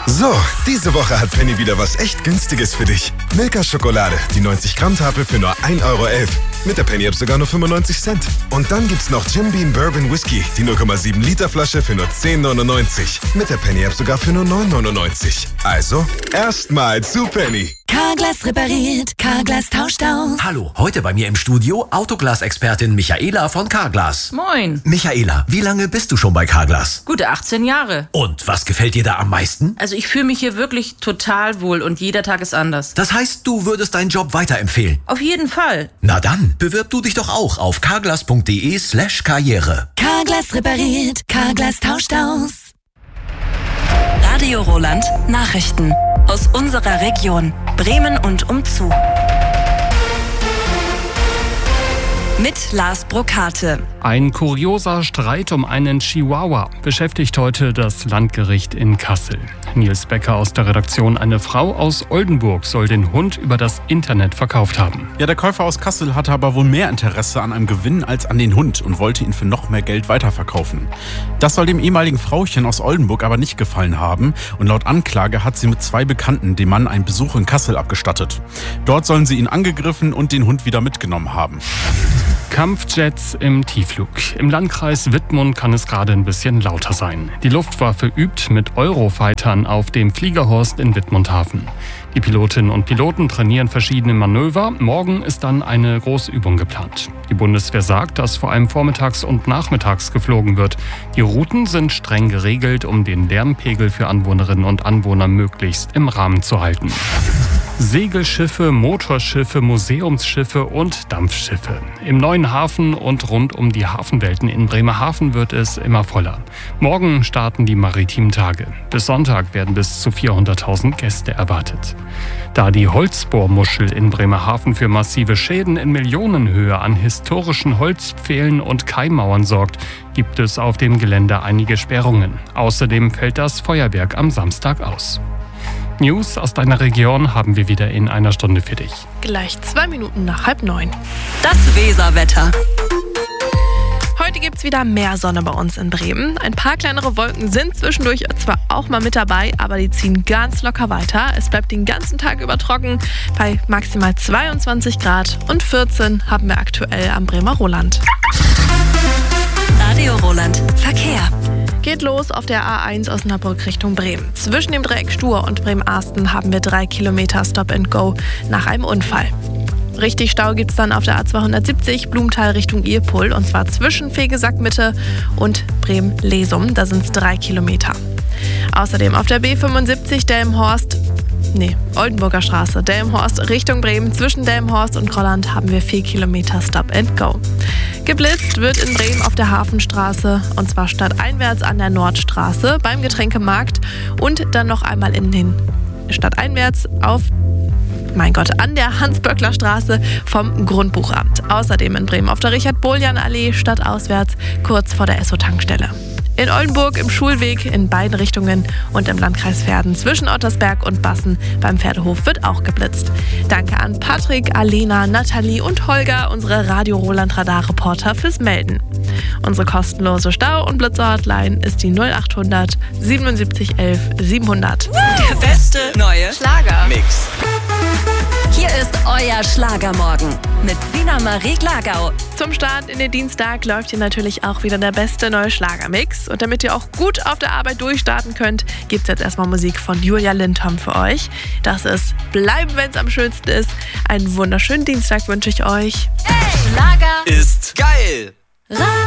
So, diese Woche hat Penny wieder was echt Günstiges für dich. Milka-Schokolade, die 90-Gramm-Tafel für nur 1,11 €. Mit der Penny-App sogar nur 95 Cent. Und dann gibt's noch Jim Beam Bourbon Whisky, die 0,7 Liter Flasche für nur 10,99. Mit der Penny-App sogar für nur 9,99. Also, erstmal zu Penny. Carglass repariert, Carglass tauscht aus. Hallo, heute bei mir im Studio Autoglas-Expertin Michaela von Carglass. Moin. Michaela, wie lange bist du schon bei Carglass? Gute 18 Jahre. Und was gefällt dir da am meisten? Also ich fühle mich hier wirklich total wohl und jeder Tag ist anders. Das heißt, du würdest deinen Job weiterempfehlen? Auf jeden Fall. Na dann, bewirb du dich doch auch auf carglass.de/karriere. Carglass repariert, Carglass tauscht aus. Radio Roland Nachrichten aus unserer Region Bremen und umzu. Mit Lars Brokate. Ein kurioser Streit um einen Chihuahua beschäftigt heute das Landgericht in Kassel. Nils Becker aus der Redaktion: Eine Frau aus Oldenburg soll den Hund über das Internet verkauft haben. Ja, der Käufer aus Kassel hatte aber wohl mehr Interesse an einem Gewinn als an den Hund und wollte ihn für noch mehr Geld weiterverkaufen. Das soll dem ehemaligen Frauchen aus Oldenburg aber nicht gefallen haben und laut Anklage hat sie mit 2 Bekannten dem Mann einen Besuch in Kassel abgestattet. Dort sollen sie ihn angegriffen und den Hund wieder mitgenommen haben. Kampfjets im Tiefflug. Im Landkreis Wittmund kann es gerade ein bisschen lauter sein. Die Luftwaffe übt mit Eurofightern auf dem Fliegerhorst in Wittmundhafen. Die Pilotinnen und Piloten trainieren verschiedene Manöver. Morgen ist dann eine Großübung geplant. Die Bundeswehr sagt, dass vor allem vormittags und nachmittags geflogen wird. Die Routen sind streng geregelt, um den Lärmpegel für Anwohnerinnen und Anwohner möglichst im Rahmen zu halten. Segelschiffe, Motorschiffe, Museumsschiffe und Dampfschiffe. Im neuen Hafen und rund um die Hafenwelten in Bremerhaven wird es immer voller. Morgen starten die maritimen Tage. Bis Sonntag werden bis zu 400.000 Gäste erwartet. Da die Holzbohrmuschel in Bremerhaven für massive Schäden in Millionenhöhe an historischen Holzpfählen und Keimmauern sorgt, gibt es auf dem Gelände einige Sperrungen. Außerdem fällt das Feuerwerk am Samstag aus. News aus deiner Region haben wir wieder in einer Stunde für dich. Gleich 2 Minuten nach 8:30. Das Weserwetter. Heute gibt es wieder mehr Sonne bei uns in Bremen. Ein paar kleinere Wolken sind zwischendurch zwar auch mal mit dabei, aber die ziehen ganz locker weiter. Es bleibt den ganzen Tag über trocken bei maximal 22 Grad und 14 haben wir aktuell am Bremer Roland. Radio Roland Verkehr. Geht los auf der A1 Osnabrück Richtung Bremen. Zwischen dem Dreieck Stur und Bremen-Arsten haben wir 3 Kilometer Stop and Go nach einem Unfall. Richtig Stau gibt's dann auf der A270 Blumenthal Richtung Irpol und zwar zwischen Vegesack-Mitte und Bremen-Lesum. Da sind es 3 Kilometer. Außerdem auf der B75 Oldenburger Straße, Delmenhorst Richtung Bremen. Zwischen Delmenhorst und Grolland haben wir 4 Kilometer Stop and Go. Geblitzt wird in Bremen auf der Hafenstraße und zwar stadteinwärts an der Nordstraße beim Getränkemarkt und dann noch einmal in den stadteinwärts an der Hans-Böckler-Straße vom Grundbuchamt. Außerdem in Bremen auf der Richard-Boljan-Allee stadtauswärts kurz vor der Esso-Tankstelle. In Oldenburg im Schulweg in beiden Richtungen und im Landkreis Verden zwischen Ottersberg und Bassen beim Pferdehof wird auch geblitzt. Danke an Patrick, Alena, Nathalie und Holger, unsere Radio Roland Radar-Reporter, fürs Melden. Unsere kostenlose Stau- und Blitzer-Hotline ist die 0800 77 11 700. Der beste neue Mix. Hier ist euer Schlagermorgen mit Sina Marie Glagau. Zum Start in den Dienstag läuft hier natürlich auch wieder der beste neue Schlagermix. Und damit ihr auch gut auf der Arbeit durchstarten könnt, gibt's jetzt erstmal Musik von Julia Lindholm für euch. Das ist Bleiben, wenn's am schönsten ist. Einen wunderschönen Dienstag wünsche ich euch. Hey, Schlager Ist geil!